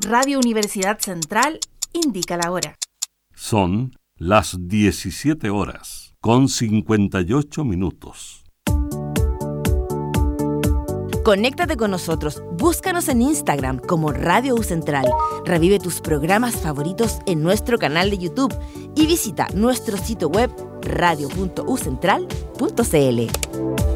Radio Universidad Central indica la hora. Son las 17 horas con 58 minutos. Conéctate con nosotros, búscanos en Instagram como Radio U Central, revive tus programas favoritos en nuestro canal de YouTube y visita nuestro sitio web radio.ucentral.cl.